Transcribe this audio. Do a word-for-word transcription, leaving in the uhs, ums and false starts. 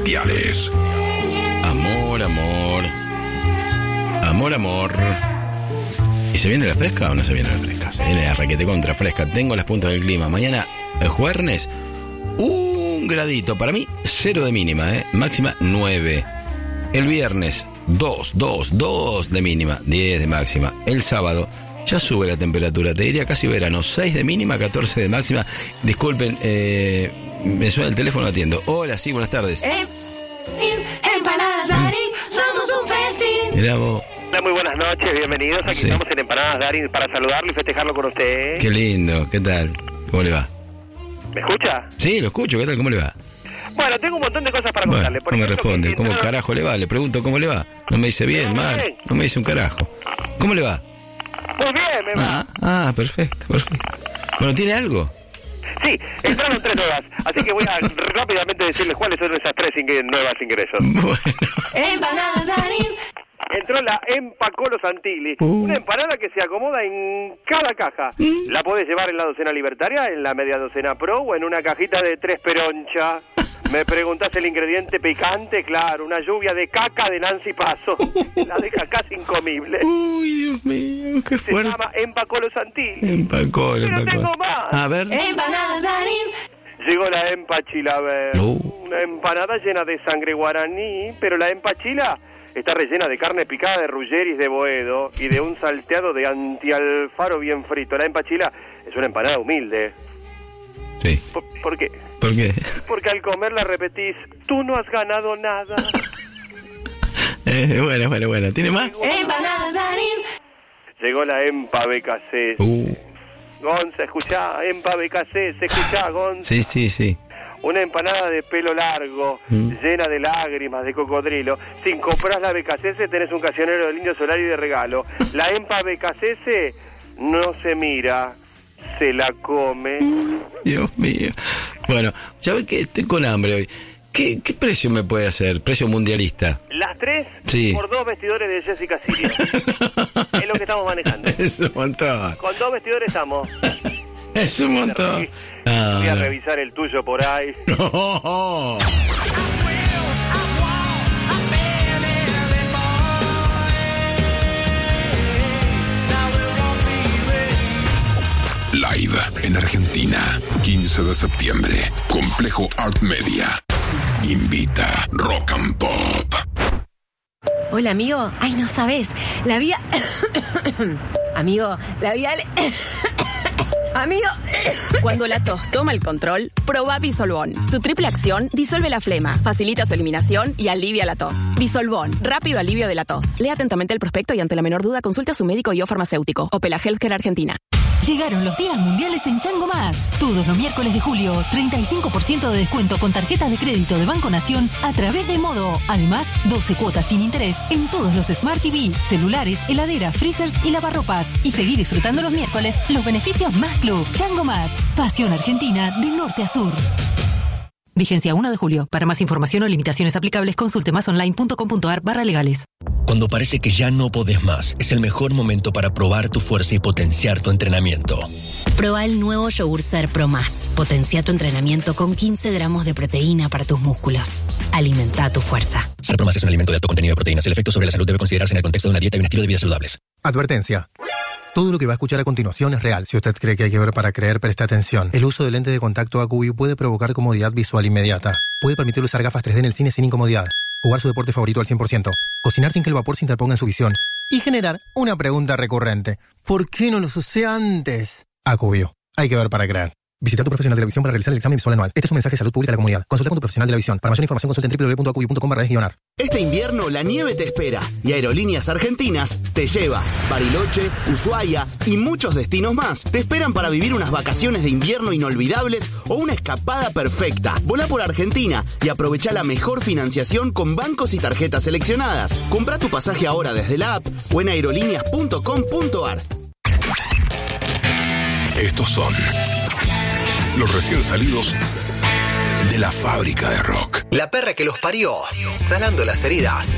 celestiales. Amor, amor. Amor, amor. ¿Y se viene la fresca o no se viene la fresca? Se viene la raquete contra fresca. Tengo las puntas del clima. Mañana, el jueves, un gradito. Para mí, cero de mínima, ¿eh? Máxima, nueve. El viernes, dos, dos, dos de mínima, diez de máxima. El sábado, ya sube la temperatura. Te diría casi verano. seis de mínima, catorce de máxima. Disculpen, eh, me suena el teléfono, atiendo. Hola, sí, buenas tardes. Eh, Empanadas Darín, somos un festín. Mirá vos. Hola, muy buenas noches, bienvenidos. Aquí Sí. estamos en Empanadas Darín para saludarlo y festejarlo con usted. Qué lindo, ¿qué tal? ¿Cómo le va? ¿Me escucha? Sí, lo escucho, ¿qué tal? ¿Cómo le va? Bueno, tengo un montón de cosas para Bueno, contarle. Por no me ejemplo, responde. que- ¿Cómo no, carajo le va? Le pregunto cómo le va. No me dice bien, Muy mal. bien. No me dice un carajo. ¿Cómo le va? Muy bien, me va. Ah, ah, perfecto, perfecto. Bueno, ¿tiene algo? Sí, entraron tres nuevas, así que voy a rápidamente decirles cuáles son esas tres ing- nuevas ingresos. Bueno. Empanadas Darín. Entró la Empacolo Santilli, Uh. una empanada que se acomoda en cada caja. La podés llevar en la docena libertaria, en la media docena pro o en una cajita de tres peroncha. Me preguntás el ingrediente picante, claro, una lluvia de caca de Nancy Paso. La deja casi incomible. Uy, Dios mío, qué Se fuerte. llama Empacolo Santilli. Empacó, Pero empacó. tengo más. A ver. Empanadas Darín. Llegó la empachila, a ver. Uh. Una empanada llena de sangre guaraní, pero la empachila está rellena de carne picada de Ruggeris de Boedo y de un salteado de antialfaro bien frito. La empachila es una empanada humilde. Sí. ¿Por, por qué? ¿Por qué? Porque al comerla repetís, tú no has ganado nada. Eh, bueno, bueno, bueno. ¿Tiene más? Empanadas Darín. Llegó la empa B K C. Uh, Gonza, escuchá, empa B K C, se escuchá, Gonza. sí, sí, sí. Una empanada de pelo largo, Mm. llena de lágrimas, de cocodrilo. Si compras la B K C S, tenés un cancionero del Indio Solari de regalo. La empa B K C S no se mira, se la come. Dios mío. Bueno, ya ve que estoy con hambre hoy. ¿Qué, qué precio me puede hacer? ¿Precio mundialista? Las tres Sí. por dos vestidores de Jessica Siria. Es lo que estamos manejando. Es un montón. Con dos vestidores estamos. Es un montón. Ah, Voy a no. revisar el tuyo por ahí. No. Live en Argentina, quince de septiembre. Complejo Art Media. Invita Rock and Pop. Hola, amigo. Ay, no sabes. La vía... amigo, la vía... amigo... Cuando la tos toma el control, probá Disolvón. Su triple acción disuelve la flema, facilita su eliminación y alivia la tos. Disolvón, rápido alivio de la tos. Lea atentamente el prospecto y ante la menor duda consulte a su médico y o farmacéutico. Opela Healthcare Argentina. Llegaron los días mundiales en Chango Más. Todos los miércoles de julio, treinta y cinco por ciento de descuento con tarjetas de crédito de Banco Nación a través de Modo. Además, doce cuotas sin interés en todos los Smart T V, celulares, heladeras, freezers y lavarropas. Y seguí disfrutando los miércoles los beneficios Más Club. Chango Más. Pasión Argentina de norte a sur. Vigencia uno de julio. Para más información o limitaciones aplicables, consulte másonline.com.ar barra legales. Cuando parece que ya no podés más, es el mejor momento para probar tu fuerza y potenciar tu entrenamiento. Proba el nuevo yogur Ser Pro Más. Potencia tu entrenamiento con quince gramos de proteína para tus músculos. Alimenta tu fuerza. Ser Pro Más es un alimento de alto contenido de proteínas. El efecto sobre la salud debe considerarse en el contexto de una dieta y un estilo de vida saludables. Advertencia. Todo lo que va a escuchar a continuación es real. Si usted cree que hay que ver para creer, preste atención. El uso de lentes de contacto A Q V puede provocar comodidad visual inmediata. Puede permitir usar gafas tres D en el cine sin incomodidad. Jugar su deporte favorito al cien por ciento. Cocinar sin que el vapor se interponga en su visión. Y generar una pregunta recurrente. ¿Por qué no los usé antes? A Q V. Hay que ver para creer. Visita a tu profesional de la visión para realizar el examen visual anual. Este es un mensaje de salud pública a la comunidad. Consulta con tu profesional de la visión. Para mayor información consulta en w w w punto a q v punto com barra es guion ar. Este invierno la nieve te espera y Aerolíneas Argentinas te lleva. Bariloche, Ushuaia y muchos destinos más te esperan para vivir unas vacaciones de invierno inolvidables o una escapada perfecta. Volá por Argentina y aprovecha la mejor financiación con bancos y tarjetas seleccionadas. Compra tu pasaje ahora desde la app o en aerolíneas punto com punto ar. Estos son los recién salidos de la fábrica de rock. La perra que los parió, sanando las heridas.